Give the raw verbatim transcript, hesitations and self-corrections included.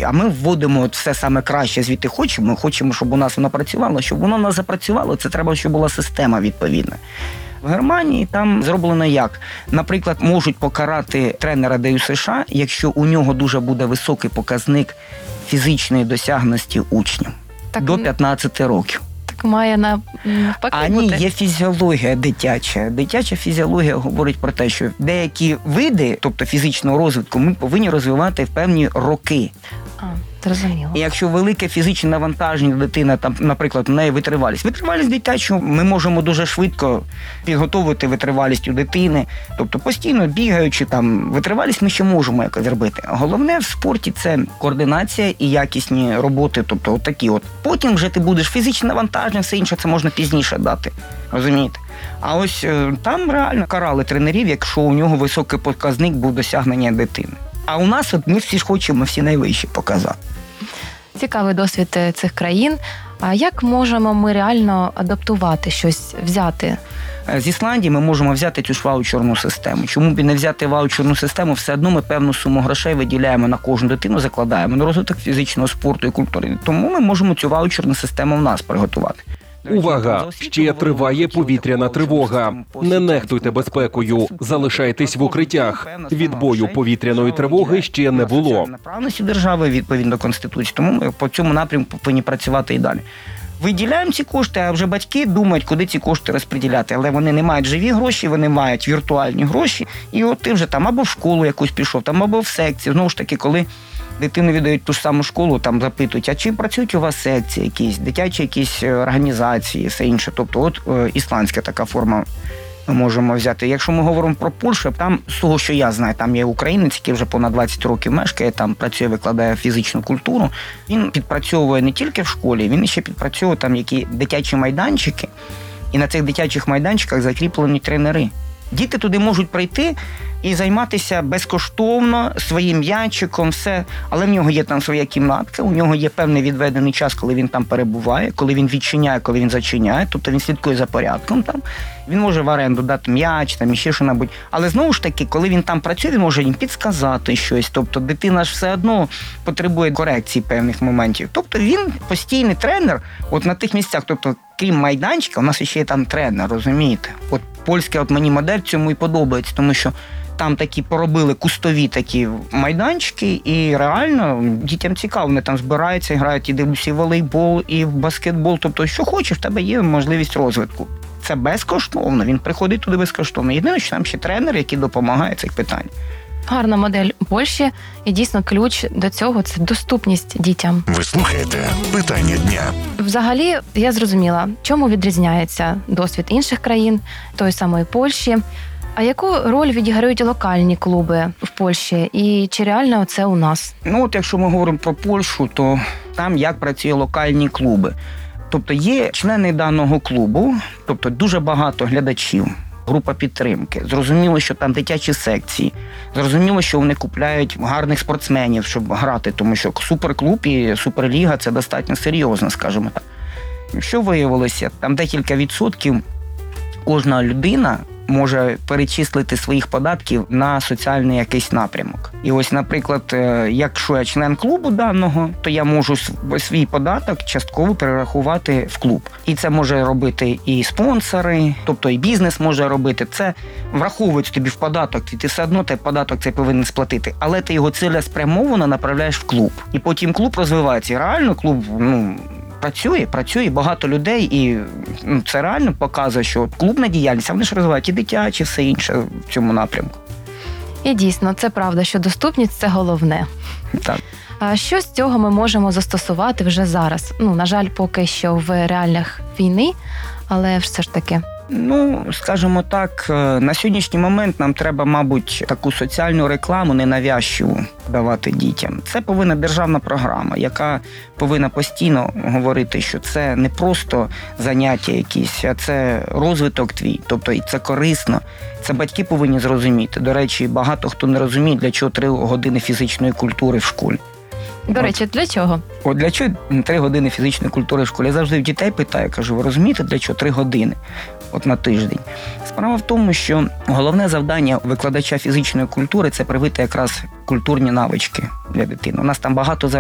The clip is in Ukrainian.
А ми вводимо от все саме краще, звідти хочемо. Ми хочемо, щоб у нас воно працювало. Щоб воно у нас запрацювало, це треба, щоб була система відповідна. В Германії там зроблено як? Наприклад, можуть покарати тренера Д Ю С Ш, якщо у нього дуже буде високий показник фізичної досягності учнів. Так, до п'ятнадцяти років. Так має на навпаки А бути. ні, є фізіологія дитяча. Дитяча фізіологія говорить про те, що деякі види, тобто фізичного розвитку, ми повинні розвивати в певні роки. А, зрозуміло. І якщо велике фізичне навантаження дитина, там, наприклад, в неї витривалість. Витривалість дитячу ми можемо дуже швидко підготовити витривалість у дитини. Тобто постійно бігаючи, там, витривалість ми ще можемо якось зробити. Головне в спорті – це координація і якісні роботи, тобто отакі от. Потім вже ти будеш фізичне навантаження, все інше це можна пізніше дати. Розумієте? А ось там реально карали тренерів, якщо у нього високий показник був досягнення дитини. А у нас от ми всі ж хочемо всі найвищі показати. Цікавий досвід цих країн. А як можемо ми реально адаптувати щось, взяти? З Ісландії ми можемо взяти цю ж ваучерну систему. Чому б і не взяти ваучерну систему? Все одно ми певну суму грошей виділяємо на кожну дитину, закладаємо на розвиток фізичного спорту і культури. Тому ми можемо цю ваучерну систему в нас приготувати. Увага! Ще триває повітряна тривога. Не нехтуйте безпекою, залишайтесь в укриттях. Відбою повітряної тривоги ще не було. Направленості держави відповідно Конституції, тому ми по цьому напрямку повинні працювати і далі. Виділяємо ці кошти, а вже батьки думають, куди ці кошти розподіляти. Але вони не мають живі гроші, вони мають віртуальні гроші. І от ти вже там або в школу якусь пішов, там або в секцію. Знову ж таки, коли дитину віддають ту ж саму школу, там запитують, а чи працюють у вас секції якісь, дитячі якісь організації, все інше. Тобто от е, ісландська така форма ми можемо взяти. Якщо ми говоримо про Польщу, там, з того, що я знаю, там є українець, який вже понад двадцять років мешкає, там працює, викладає фізичну культуру. Він підпрацьовує не тільки в школі, він ще підпрацьовує там які дитячі майданчики, і на цих дитячих майданчиках закріплені тренери. Діти туди можуть прийти і займатися безкоштовно своїм м'ячиком, все. Але в нього є там своя кімнатка, у нього є певний відведений час, коли він там перебуває, коли він відчиняє, коли він зачиняє, тобто він слідкує за порядком там. Він може в оренду дати м'яч, там іще що-небудь. Але знову ж таки, коли він там працює, він може їм підсказати щось. Тобто дитина ж все одно потребує корекції певних моментів. Тобто він постійний тренер от на тих місцях. Тобто, крім майданчика, у нас ще є там тренер, розумієте? От польська от мені модель цьому і подобається, тому що там такі поробили кустові такі майданчики, і реально дітям цікаво, вони там збираються, грають і дивлюся і в волейбол, і в баскетбол. Тобто, що хочеш, в тебе є можливість розвитку. Це безкоштовно, він приходить туди безкоштовно. Єдине, що там ще тренер, який допомагає цих питань. Гарна модель у Польщі, і дійсно ключ до цього – це доступність дітям. Ви слухаєте «Питання дня». Взагалі, я зрозуміла, чому відрізняється досвід інших країн, тої самої Польщі. А яку роль відіграють локальні клуби в Польщі? І чи реально це у нас? Ну, от якщо ми говоримо про Польщу, то там як працює локальні клуби. Тобто є члени даного клубу, тобто дуже багато глядачів, група підтримки. Зрозуміло, що там дитячі секції. Зрозуміло, що вони купляють гарних спортсменів, щоб грати, тому що суперклуб і суперліга – це достатньо серйозно, скажімо так. Що виявилося? Там декілька відсотків кожна людина може перечислити своїх податків на соціальний якийсь напрямок. І ось, наприклад, якщо я член клубу даного, то я можу свій податок частково перерахувати в клуб. І це може робити і спонсори, тобто і бізнес може робити. Це враховують тобі в податок, і ти все одно той податок цей повинен сплатити. Але ти його цілеспрямовано направляєш в клуб. І потім клуб розвивається. І реально клуб, ну, Працює, працює, багато людей, і ну, це реально показує, що клубна діяльність, а вони ж розвивають і дитячі, все інше в цьому напрямку. І дійсно, це правда, що доступність – це головне. Так. А що з цього ми можемо застосувати вже зараз? Ну, на жаль, поки що в реаліях війни, але все ж таки. Ну, скажімо так, на сьогоднішній момент нам треба, мабуть, таку соціальну рекламу ненавязчиву давати дітям. Це повинна державна програма, яка повинна постійно говорити, що це не просто заняття якісь, а це розвиток твій, тобто і це корисно. Це батьки повинні зрозуміти. До речі, багато хто не розуміє, для чого три години фізичної культури в школі. До речі, для чого? От для чого три години фізичної культури в школі? Я завжди в дітей питаю, кажу, ви розумієте, для чого три години от на тиждень? Справа в тому, що головне завдання викладача фізичної культури – це привити якраз культурні навички для дитини. У нас там багато